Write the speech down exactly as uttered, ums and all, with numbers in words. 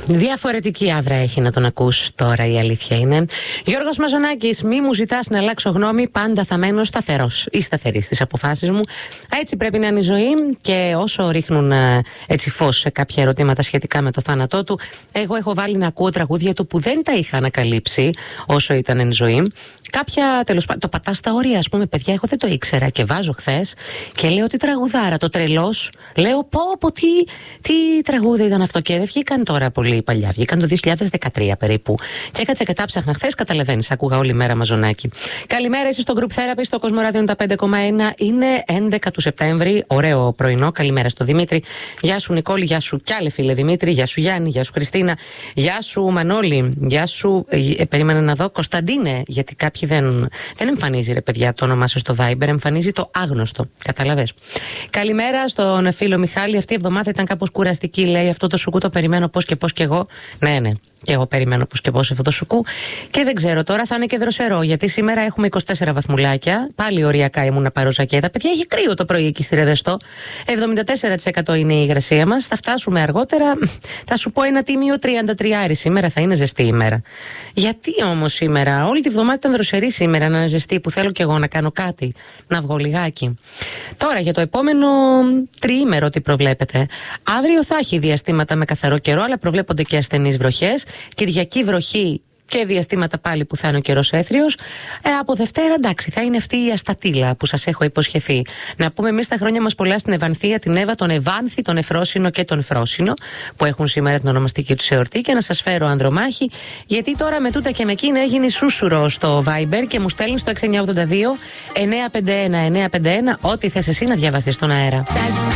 Διαφορετική άβρα έχει να τον ακούς τώρα, η αλήθεια είναι. Γιώργος Μαζονάκης, μη μου ζητάς να αλλάξω γνώμη, πάντα θα μένω σταθερός ή σταθερή στις αποφάσεις μου. Έτσι πρέπει να είναι η ζωή, και όσο ρίχνουν έτσι φως σε κάποια ερωτήματα σχετικά με το θάνατό του, εγώ έχω βάλει να ακούω τραγούδια του που δεν τα είχα ανακαλύψει όσο ήταν εν ζωή. Κάποια, τέλος πάντων, το πατά στα όρια, ας πούμε, παιδιά, εγώ δεν το ήξερα και βάζω χθες και λέω τι τραγουδάρα, το τρελός. Λέω πω πω τι, τι τραγούδι ήταν αυτό, και δεν βγήκαν τώρα πολύ παλιά, βγήκαν το δύο χιλιάδες δεκατρία περίπου. Και έκατσα και τα ψάχνα χθες, καταλαβαίνεις, άκουγα όλη μέρα Μαζονάκη. Καλημέρα, είσαι στο Group Therapy, στο Κοσμοράδιο ενενήντα πέντε κόμμα ένα. Είναι έντεκα του Σεπτέμβρη, ωραίο πρωινό. Καλημέρα στο Δημήτρη. Γεια σου Νικόλη, γεια σου κι άλλε φίλε Δημήτρη, γεια σου Γιάννη, γεια σου Χριστίνα, γεια σου Μανώλη, γεια σου. Ε, περίμενα να δω Κωνσταντίνε, γιατί κάποιοι δεν, δεν εμφανίζει ρε παιδιά το όνομά σου στο Viber, εμφανίζει το άγνωστο. Καταλαβες. Καλημέρα στον φίλο Μιχάλη. Αυτή η εβδομάδα ήταν κάπως κουραστική, λέει. Αυτό το σουκού το περιμένω πώς και πώς κι εγώ. Ναι, ναι. Και εγώ περιμένω πώς και πώς αυτό το σουκού. Και δεν ξέρω, τώρα θα είναι και δροσερό, γιατί σήμερα έχουμε είκοσι τέσσερα βαθμουλάκια. Πάλι οριακά ήμουν να πάρω ζακέτα. Παιδιά, έχει κρύο το πρωί εκεί στη Ρεδεστό. εβδομήντα τέσσερα τοις εκατό είναι η υγρασία μας. Θα φτάσουμε αργότερα. Θα σου πω ένα τίμιο τριάντα τρία. Σήμερα θα είναι ζεστή ημέρα. Γιατί όμως σήμερα, όλη τη βδομάδα ήταν δροσερή σήμερα, να είναι ζεστή, που θέλω κι εγώ να κάνω κάτι, να βγω λιγάκι. Τώρα για το επόμενο τριήμερο, τι προβλέπετε? Αύριο θα έχει διαστήματα με καθαρό καιρό, αλλά προβλέπονται και ασθενείς βροχές. Κυριακή βροχή και διαστήματα πάλι που θα είναι ο καιρός έθριος. Ε, από Δευτέρα, εντάξει, θα είναι αυτή η αστατήλα που σας έχω υποσχεθεί. Να πούμε εμείς τα χρόνια μας πολλά στην Ευανθία, την Εύα, τον Ευάνθη, τον Εφρόσινο και τον Φρόσινο, που έχουν σήμερα την ονομαστική του εορτή, και να σας φέρω ανδρομάχη, γιατί τώρα με τούτα και με εκείνα έγινε σούσουρο στο Viber και μου στέλνει στο έξι εννιά οκτώ δύο εννιά πέντε ένα εννιά πέντε ένα ό,τι θες εσύ να διαβαστείς στον αέρα.